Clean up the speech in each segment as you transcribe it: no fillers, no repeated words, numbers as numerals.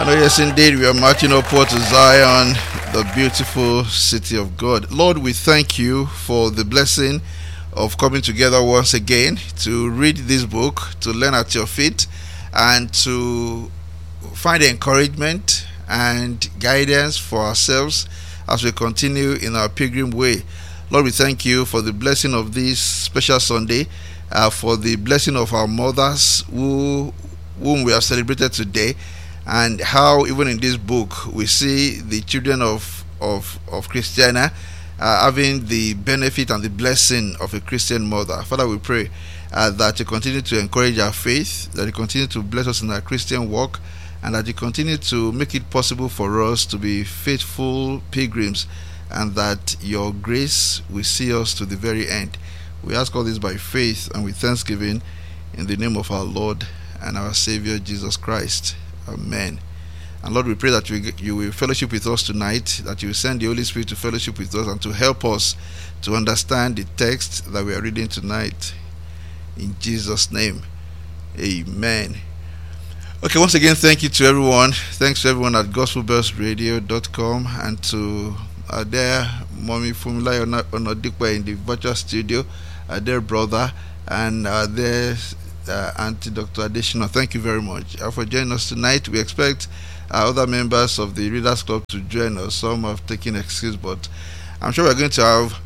And yes, indeed, we are marching upward to Zion, the beautiful city of God. Lord, we thank you for the blessing of coming together once again to read this book, to learn at your feet, and to find encouragement and guidance for ourselves as we continue in our pilgrim way. Lord, we thank you for the blessing of this special Sunday, for the blessing of our mothers whom we have celebrated today, and how even in this book we see the children of Christiana having the benefit and the blessing of a Christian mother. Father, we pray that you continue to encourage our faith, that you continue to bless us in our Christian walk, and that you continue to make it possible for us to be faithful pilgrims, and that your grace will see us to the very end. We ask all this by faith and with thanksgiving in the name of our Lord and our Savior Jesus Christ. Amen. And Lord, we pray that you will fellowship with us tonight, that you will send the Holy Spirit to fellowship with us and to help us to understand the text that we are reading tonight. In Jesus' name, amen. Okay, once again, thank you to everyone. Thanks to everyone at gospelbellsradio.com and to their Mommy Fumila Onodikwe in the virtual studio, their brother, and their Auntie Dr. Additional. Thank you very much for joining us tonight. We expect other members of the Readers Club to join us. Some have taken excuse, but I'm sure we're going to have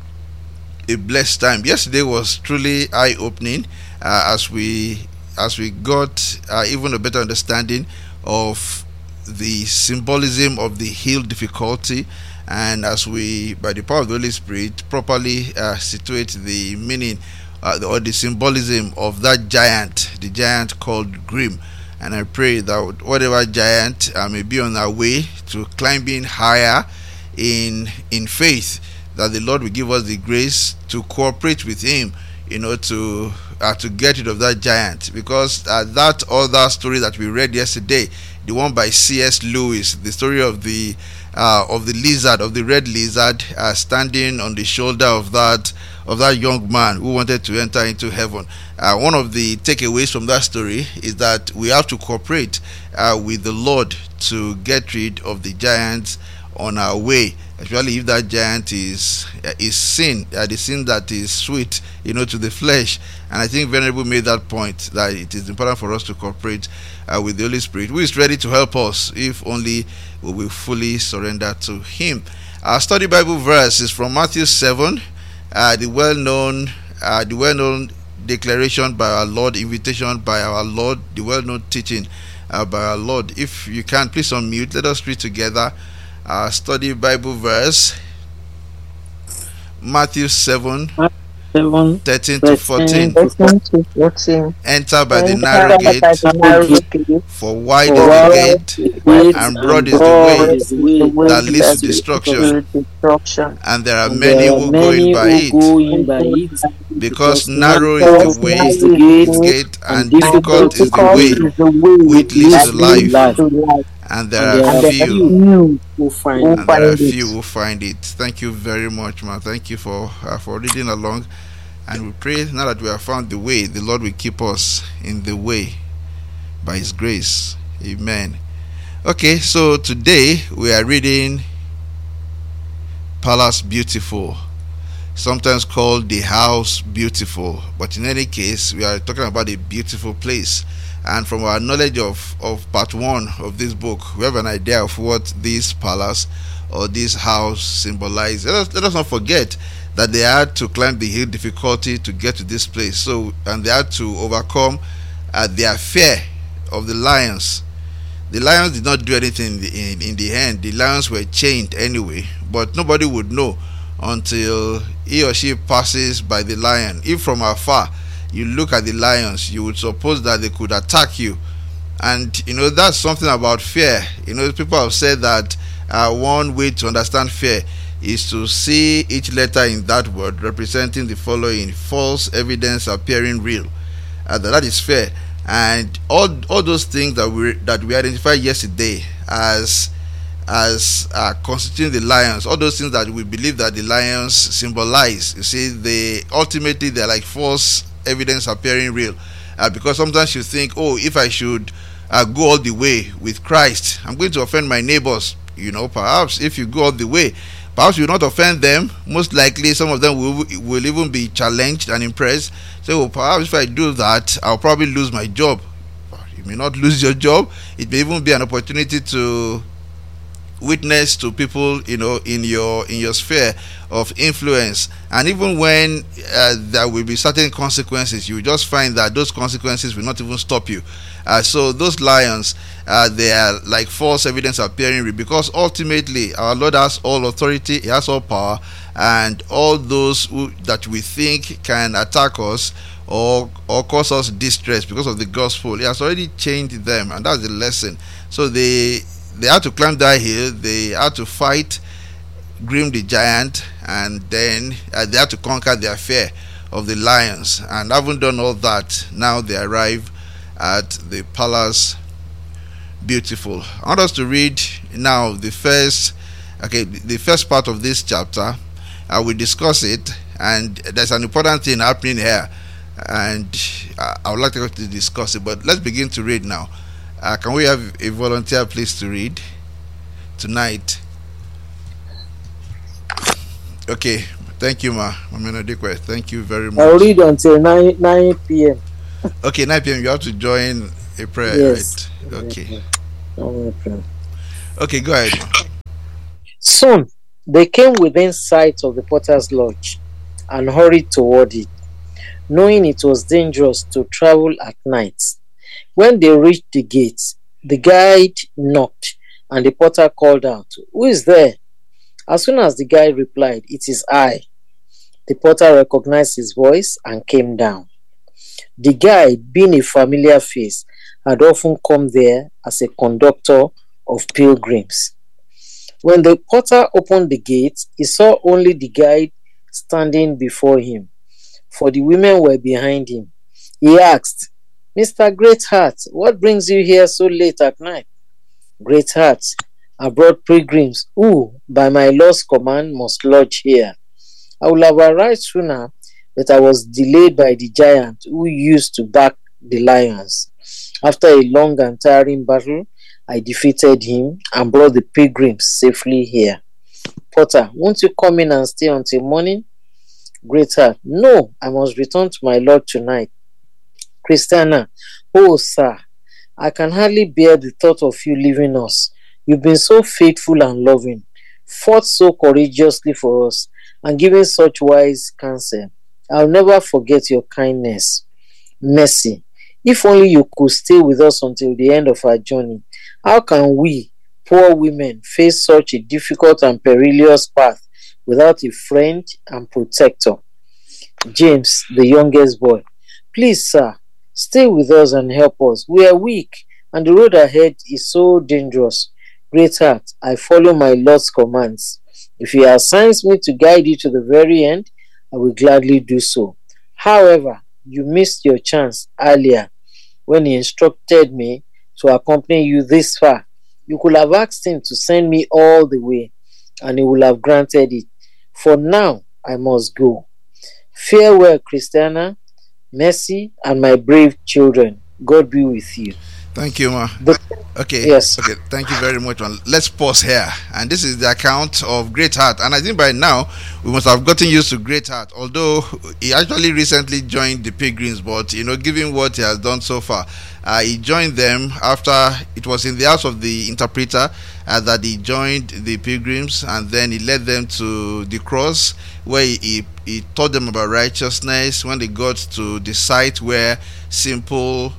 a blessed time. Yesterday was truly eye-opening as we got even a better understanding of the symbolism of the hill difficulty, and as we, by the power of the Holy Spirit, properly situate the meaning or the symbolism of that giant, the giant called Grim. And I pray that whatever giant may be on our way to climbing higher in faith, that the Lord will give us the grace to cooperate with him, to get rid of that giant. Because that other story that we read yesterday, the one by C.S. Lewis, the story of the lizard, of the red lizard, standing on the shoulder of that young man who wanted to enter into heaven. One of the takeaways from that story is that we have to cooperate with the Lord to get rid of the giants on our way, especially if that giant is sin, the sin that is sweet, to the flesh. And I think Venerable made that point, that it is important for us to cooperate with the Holy Spirit, who is ready to help us if only we will fully surrender to him. Our study Bible verse is from Matthew 7, the well-known declaration by our Lord, invitation by our Lord, the well-known teaching by our Lord. If you can, please unmute. Let us read together our study Bible verse, Matthew 7, 13 to 14. Enter by the narrow gate, for wide is the gate, and broad is the way that leads to destruction, and there are many who go in by it. Because narrow is the way, its gate, and difficult is the way which leads to life, and there are few who find it. Thank you very much, man. Thank you for reading along. And we pray now that we have found the way, the Lord will keep us in the way by his grace. Amen. Okay, so today we are reading Palace Beautiful, sometimes called the House Beautiful, but in any case we are talking about a beautiful place. And from our knowledge of part 1 of this book, we have an idea of what this palace or this house symbolizes. Let us not forget that they had to climb the hill difficulty to get to this place. And they had to overcome their fear of the lions. The lions did not do anything in the end. The lions were chained anyway, but nobody would know until he or she passes by the lion. If from afar you look at the lions, you would suppose that they could attack you. And that's something about fear. People have said that one way to understand fear is to see each letter in that word representing the following: false evidence appearing real. That is fear. And all those things that we identified yesterday as constituting the lions, all those things that we believe that the lions symbolize, you see, they're like false evidence appearing real, because sometimes you think, if I should go all the way with Christ. I'm going to offend my neighbors. Perhaps if you go all the way, perhaps you will not offend them. Most likely, some of them will even be challenged and impressed. Say, well, perhaps if I do that, I'll probably lose my job. You may not lose your job. It may even be an opportunity to witness to people, in your sphere of influence. And even when there will be certain consequences, you just find that those consequences will not even stop you. So those lions, they are like false evidence appearing, because ultimately our Lord has all authority, he has all power, and all those that we think can attack us or cause us distress because of the gospel, he has already changed them, and that's the lesson. So they had to climb that hill, they had to fight Grim the giant, and then they had to conquer their fear of the lions. And having done all that, now they arrive at the palace beautiful. I want us to read now the first part of this chapter. I will discuss it, and there's an important thing happening here, and I would like to discuss it, but let's begin to read now. Can we have a volunteer, please, to read tonight? Okay, thank you, Mama Dikwe. Thank you very much. I'll read until 9 p.m. Okay, 9 p.m. You have to join a prayer, Yes. right? Okay. Okay. Okay, go ahead. Soon they came within sight of the potter's lodge and hurried toward it, knowing it was dangerous to travel at night. When they reached the gate, the guide knocked, and the potter called out, "Who is there?" As soon as the guide replied, "It is I," the potter recognized his voice and came down. The guide, being a familiar face, had often come there as a conductor of pilgrims. When the potter opened the gate, he saw only the guide standing before him, for the women were behind him. He asked, "Mr. Greatheart, what brings you here so late at night?" "Greatheart, I brought pilgrims who, by my Lord's command, must lodge here. I would have arrived sooner, but I was delayed by the giant who used to back the lions. After a long and tiring battle, I defeated him and brought the pilgrims safely here. Potter, won't you come in and stay until morning?" Greatheart, "No, I must return to my Lord tonight." Christiana, "Oh, sir, I can hardly bear the thought of you leaving us. You've been so faithful and loving, fought so courageously for us, and given such wise counsel. I'll never forget your kindness." Mercy, if only you could stay with us until the end of our journey. How can we, poor women, face such a difficult and perilous path without a friend and protector? James, the youngest boy, "Please, sir, stay with us and help us. We are weak, and the road ahead is so dangerous." Greatheart, I follow my Lord's commands. If he assigns me to guide you to the very end, I will gladly do so. However, you missed your chance earlier when he instructed me to accompany you this far. You could have asked him to send me all the way, and he would have granted it. For now, I must go. Farewell, Christiana, Mercy, and my brave children. God be with you. Thank you, ma. Okay. Yes. Okay. Thank you very much, man. Let's pause here. And this is the account of Greatheart. And I think by now we must have gotten used to Greatheart. Although he actually recently joined the Pilgrims, but given what he has done so far, he joined them after it was in the house of the interpreter that he joined the Pilgrims, and then he led them to the cross where he taught them about righteousness. When they got to the site where simple,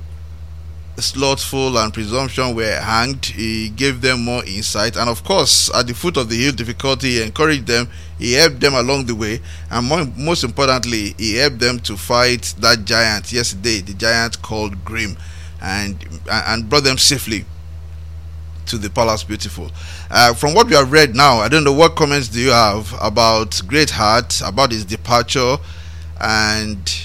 slothful, and presumption were hanged, he gave them more insight. And of course, at the foot of the hill difficulty, he encouraged them, he helped them along the way, and most importantly, he helped them to fight that giant yesterday, the giant called Grim, and brought them safely to the palace beautiful. From what we have read now, I don't know, what comments do you have about Greatheart, about his departure, and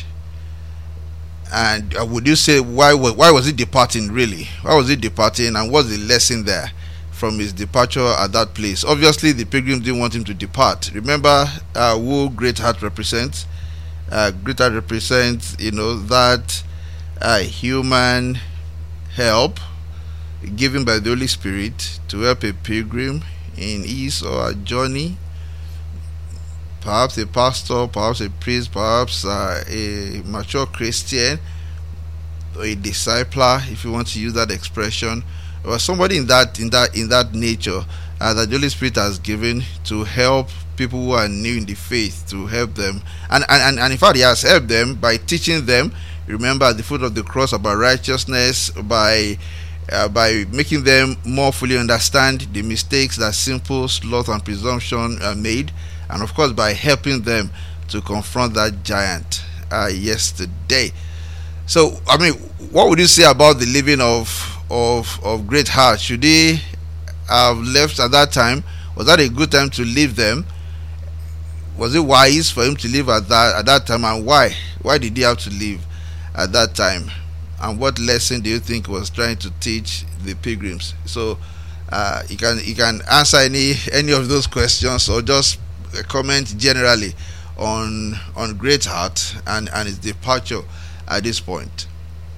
would you say why was he departing really? Why was he departing, and what's the lesson there from his departure at that place? Obviously, the Pilgrims didn't want him to depart. Remember who Greatheart represents? Greatheart represents, that human help given by the Holy Spirit to help a pilgrim in his or her journey. Perhaps a pastor, perhaps a priest, perhaps a mature Christian, or a discipler, if you want to use that expression, or somebody in that nature that the Holy Spirit has given to help people who are new in the faith, to help them, and in fact, He has helped them by teaching them. Remember, at the foot of the cross, about righteousness, by making them more fully understand the mistakes that simple sloth and presumption made, and of course by helping them to confront that giant yesterday. So, I mean, what would you say about the living of Great Heart? Should they have left at that time? Was that a good time to leave them? Was it wise for him to leave at that time, and why? Why did he have to leave at that time? And what lesson do you think he was trying to teach the pilgrims? So you can answer any of those questions, or just comment generally on Great Heart and its departure at this point.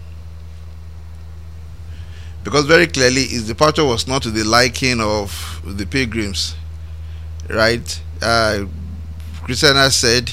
Because very clearly his departure was not to the liking of the pilgrims, right? Christiana said,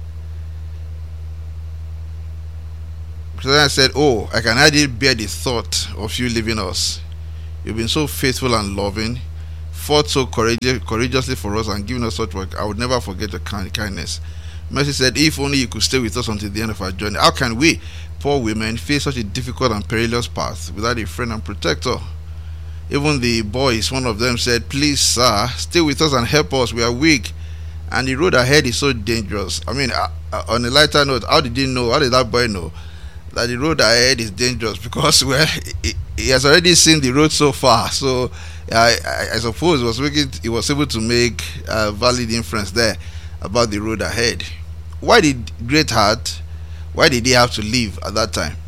"Oh, I can hardly bear the thought of you leaving us. You've been so faithful and loving, fought so courageously for us, and given us such work. I would never forget your kindness." Mercy said, "If only you could stay with us until the end of our journey. How can we, poor women, face such a difficult and perilous path without a friend and protector?" Even the boys, one of them said, "Please, sir, stay with us and help us. We are weak, and the road ahead is so dangerous." I mean, on a lighter note, how did that boy know that the road ahead is dangerous? Because, well, he has already seen the road so far. So I suppose he was able to make a valid inference there about the road ahead. Why did he have to leave at that time?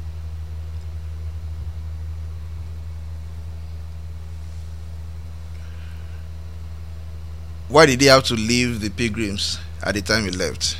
Why did he have to leave the pilgrims at the time he left?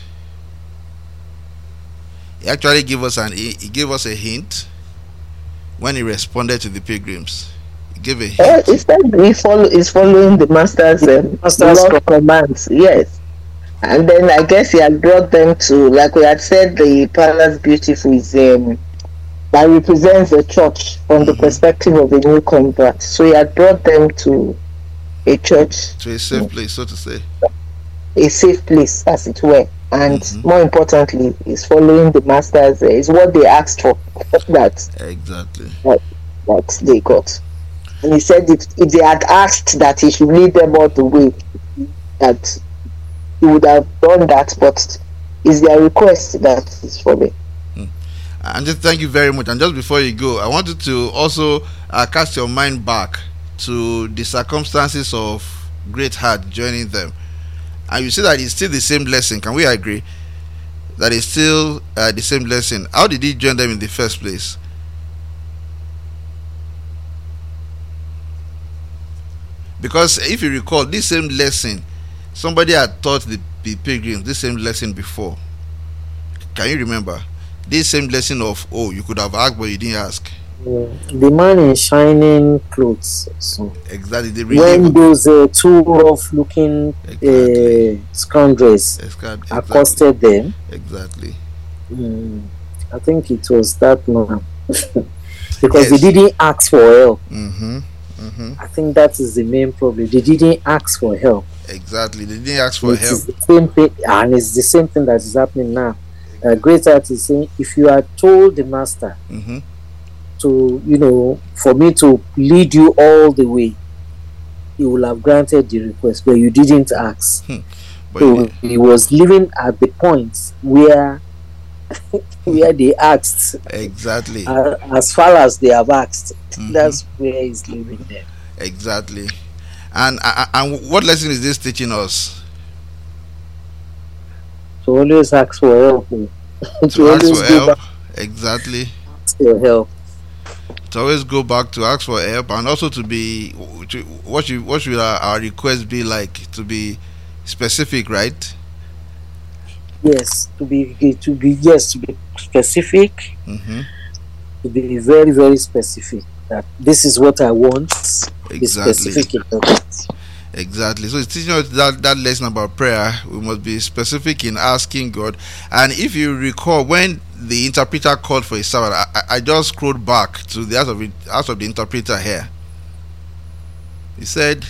He actually gave us a hint when he responded to the pilgrims. He gave a hint. He said he's following the master's commands. Yes. And then I guess he had brought them to, like we had said, the Palace Beautiful is that represents the church from the perspective of a new convert. So he had brought them to a church, to a safe place, so to say, a safe place, as it were. And more importantly, is following the masters. Is what they asked for. That exactly that they got. And he said if they had asked that he should lead them all the way, that he would have done that. But it's their request that is for me. And just thank you very much. And just before you go, I wanted to also cast your mind back to the circumstances of Great Heart joining them, and you see that it's still the same lesson. Can we agree that it's still the same lesson? How did he join them in the first place? Because if you recall, this same lesson, somebody had taught the pilgrims this same lesson before. Can you remember this same lesson of, oh, you could have asked but you didn't ask? The man in shining clothes. So exactly. When those two rough-looking scoundrels accosted them. Exactly. I think it was that man. Because they didn't ask for help. I think that is the main problem. They didn't ask for help. Exactly. They didn't ask for help. It's the same thing, and it's the same thing that is happening now. Great Heart is saying, if you had told the master to, for me to lead you all the way, he will have granted the request, but you didn't ask. So he was living at the point where they asked. Exactly. As far as they have asked, that's where he's living there. Exactly. And what lesson is this teaching us? To always ask for help. To ask for help. Exactly. Ask for help. To always go back to ask for help, and also what should our request be like? To be specific, right? Yes, to be specific. To be very, very specific. that this is what I want. Be Exactly. specific about it. Exactly. So it's teaching us that lesson about prayer. We must be specific in asking God. And if you recall, when the interpreter called for a servant, I just scrolled back to the house of the interpreter here. He said,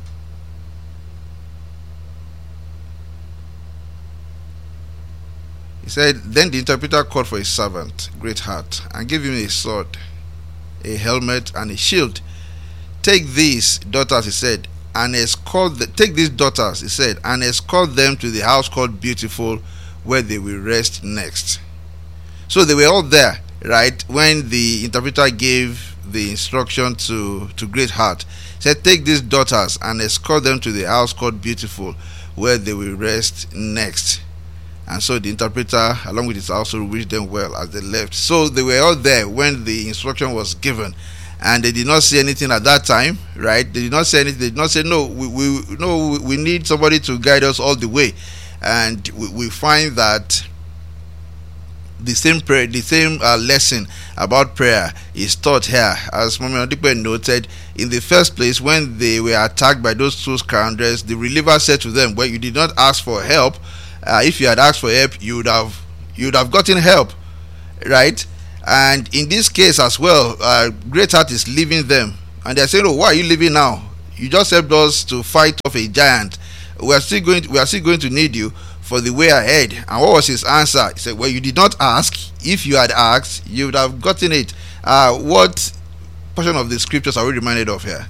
then the interpreter called for a servant, great heart, and gave him a sword, a helmet, and a shield. Take these daughters, he said, and take these daughters, he said, and escort them to the house called Beautiful, where they will rest next. So they were all there, right, when the interpreter gave the instruction to Great Heart. He said, take these daughters and escort them to the house called Beautiful, where they will rest next. And so the interpreter, along with his household, wished them well as they left. So they were all there when the instruction was given. And they did not say anything at that time, right? They did not say anything. They did not say, no, we need somebody to guide us all the way. And we find that the same prayer, the same lesson about prayer is taught here. As Mama Odipe noted, in the first place, when they were attacked by those two scoundrels, the reliever said to them, well, you did not ask for help. If you had asked for help, you would have gotten help, right? And in this case as well, Great Heart is leaving them, and they're saying, "Oh, why are you leaving now? You just helped us to fight off a giant. We are still going to need you for the way ahead." And what was his answer? He said, "Well, you did not ask. If you had asked, you would have gotten it." What portion of the scriptures are we reminded of here?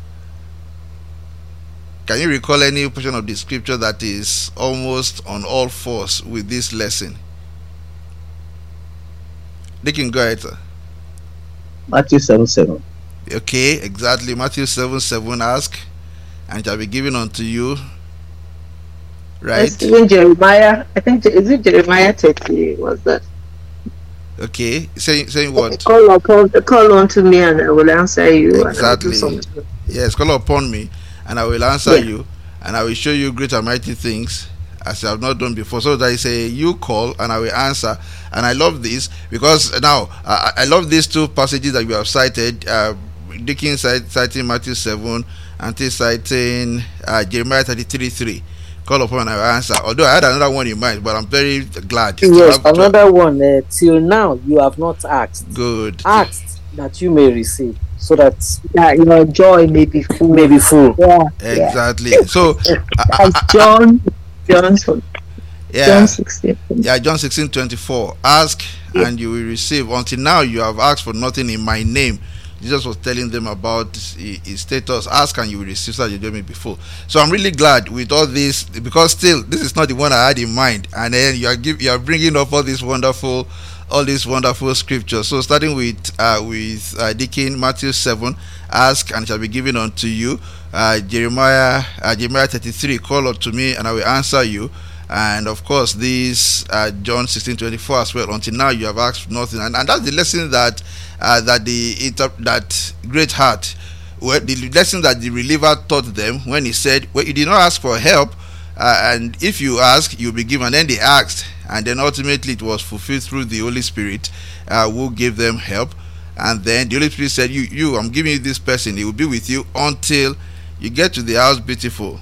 Can you recall any portion of the scripture that is almost on all fours with this lesson? They can go ahead, sir. Matthew 7:7. Okay, exactly. Matthew 7:7. Ask, and it shall be given unto you. Right? It's even Jeremiah. I think, is it Jeremiah 30? What's that? Okay. Saying what? Call unto me and I will answer you. Exactly. Yes, call upon me and I will answer you, and I will show you great and mighty things as I have not done before. So that I say, you call and I will answer. And I love this because now I love these two passages that we have cited. Dickens citing Matthew 7 and citing Jeremiah 33:3. Call upon and I will answer. Although I had another one in mind, but I'm very glad. Yes, another one. Till now you have not asked. Good. Asked that you may receive, so that your joy may be full. Yeah. Exactly. So John 16. Yeah, John 16:24. Ask and you will receive. Until now you have asked for nothing in my name. Jesus was telling them about his status. Ask and you will receive, so that you do me before. So I'm really glad with all this, because still this is not the one I had in mind, and then you are bringing up all these wonderful scriptures. So starting with Deacon, Matthew 7, ask and it shall be given unto you. Jeremiah 33, call unto me and I will answer you. And of course this John 16:24 as well. Until now you have asked nothing, and that's the lesson that Great Heart, the lesson that the reliever taught them when he said, well, you did not ask for help, and if you ask you'll be given. And then they asked, and then ultimately it was fulfilled through the Holy Spirit who gave them help. And then the Holy Spirit said, you I'm giving you this person, he will be with you until you get to the house Beautiful.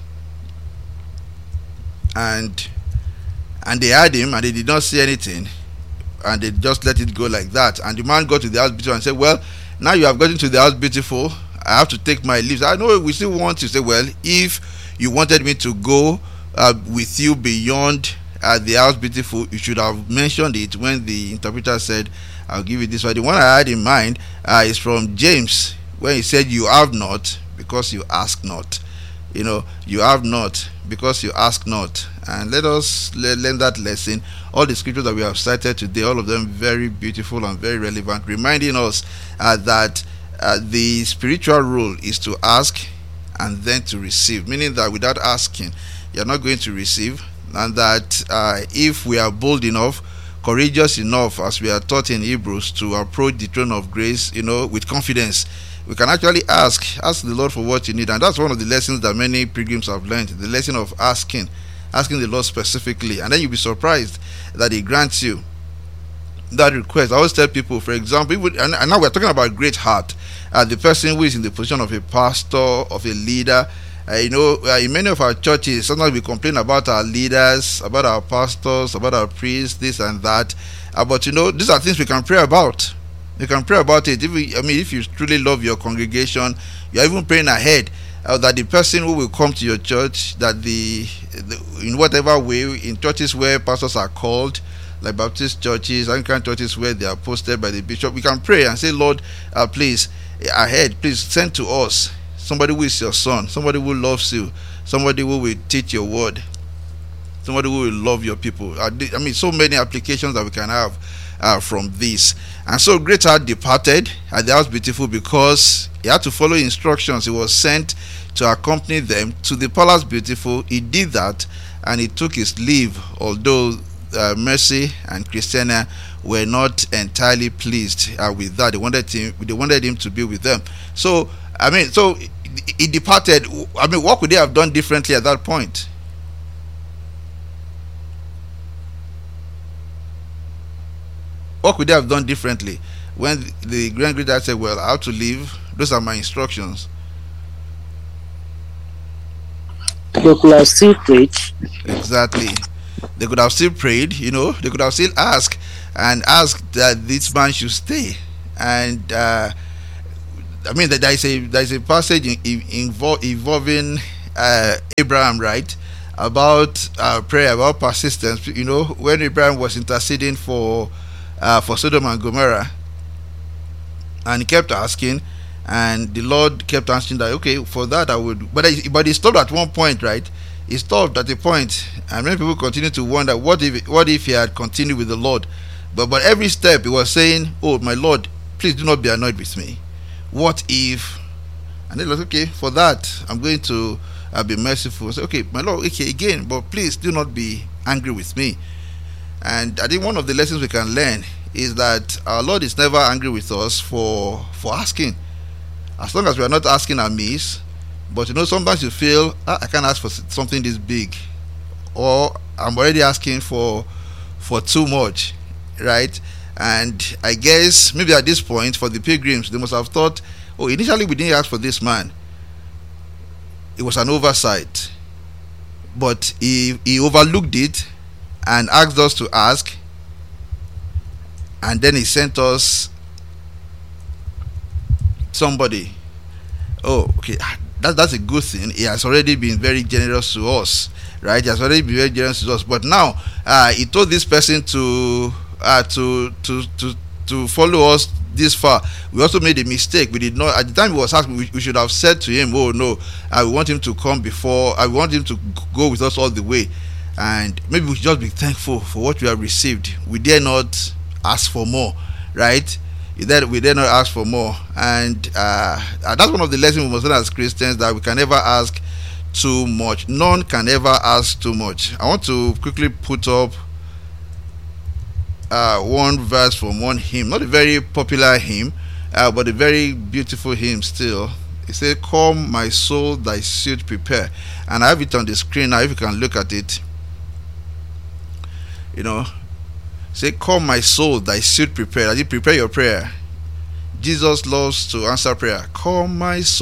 And they had him and they did not say anything, and they just let it go like that. And the man got to the house Beautiful and said, well, now you have gotten to the house Beautiful, I have to take my leave. I know we still want to say, well, if you wanted me to go with you beyond the house Beautiful, you should have mentioned it when the interpreter said, I'll give you this one. The one I had in mind is from James, when he said, you have not because you ask not. You have not because you ask not. And let us learn that lesson. All the scriptures that we have cited today, all of them very beautiful and very relevant, reminding us that the spiritual rule is to ask and then to receive, meaning that without asking you're not going to receive. And that if we are bold enough, courageous enough, as we are taught in Hebrews, to approach the throne of grace with confidence, we can actually ask the Lord for what you need. And that's one of the lessons that many pilgrims have learned, the lesson of asking the Lord specifically. And then you'll be surprised that he grants you that request. I always tell people, for example, and now we're talking about Great Heart, the person who is in the position of a pastor, of a leader. In many of our churches, sometimes we complain about our leaders, about our pastors, about our priests, this and that. But these are things we can pray about. You can pray about it. If you truly love your congregation, you're even praying ahead that the person who will come to your church, that in whatever way, in churches where pastors are called, like Baptist churches, Anglican churches where they are posted by the bishop, we can pray and say, Lord, please, ahead, please send to us somebody who is your son, somebody who loves you, somebody who will teach your word, somebody who will love your people. So many applications that we can have from this. And so Greatheart departed at the House Beautiful because he had to follow instructions. He was sent to accompany them to the Palace Beautiful. He did that and he took his leave, although Mercy and Christiana were not entirely pleased with that. They wanted him to be with them. So he departed. What could they have done differently at that point? What could they have done differently when the Grand Greatheart said, well, I have to leave, those are my instructions? They could have still prayed. Exactly. They could have still prayed, they could have still asked that this man should stay. And there is a passage involving Abraham, right, about prayer, about persistence. When Abraham was interceding for Sodom and Gomorrah, and he kept asking, and the Lord kept answering that, okay, for that I would, but he stopped at one point, right? He stopped at a point, and many people continue to wonder, what if he had continued with the Lord? But every step he was saying, oh my Lord, please do not be annoyed with me. What if? And they like, okay, for that I'm going to be merciful. I say, okay, my Lord, okay, again, but please do not be angry with me. And I think one of the lessons we can learn is that our Lord is never angry with us for asking, as long as we are not asking amiss. But sometimes you feel, I can't ask for something this big, or I'm already asking for too much, right? And I guess maybe at this point, for the pilgrims, they must have thought, oh, initially we didn't ask for this man. It was an oversight, but he overlooked it and asked us to ask, and then he sent us somebody. Oh, okay, that's a good thing. He has already been very generous to us, right? He has already been very generous to us. But now he told this person to follow us this far. We also made a mistake. We did not, at the time he was asking, we should have said to him, oh no, I want him to come before, I want him to go with us all the way. And maybe we should just be thankful for what we have received. We dare not ask for more, right? We dare not ask for more. And that's one of the lessons we must learn as Christians, that we can never ask too much. None can ever ask too much. I want to quickly put up one verse from one hymn, not a very popular hymn, but a very beautiful hymn still. It says, come my soul, thy suit prepare. And I have it on the screen now, if you can look at it. Say, come my soul, thy suit prepare. As you prepare your prayer, Jesus loves to answer prayer. Come my soul.